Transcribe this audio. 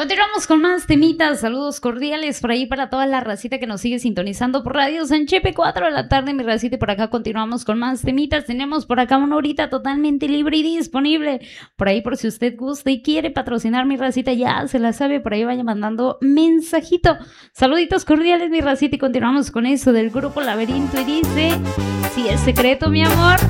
Continuamos con más temitas, saludos cordiales por ahí para toda la racita que nos sigue sintonizando por Radio Sanchepe, 4 de la tarde, mi racita, y por acá continuamos con más temitas. Tenemos por acá una horita totalmente libre y disponible, por ahí por si usted gusta y quiere patrocinar, mi racita, ya se la sabe, por ahí vaya mandando mensajito. Saluditos cordiales, mi racita, y continuamos con eso del grupo Laberinto y dice, si es secreto, mi amor,